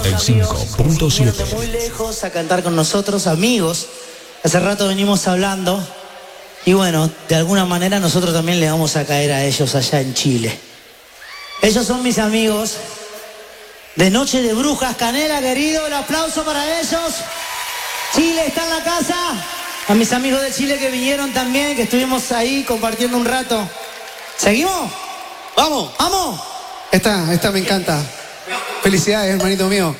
El 5.7. Muy lejos a cantar con nosotros, amigos. Hace rato venimos hablando. Y bueno, de alguna manera nosotros también le vamos a caer a ellos allá en Chile. Ellos son mis amigos de Noche de Brujas Canela, querido. El aplauso para ellos. Chile está en la casa. A mis amigos de Chile que vinieron también, que estuvimos ahí compartiendo un rato. ¿Seguimos? ¡Vamos! ¡Vamos! Esta me encanta. Felicidades, hermanito mío.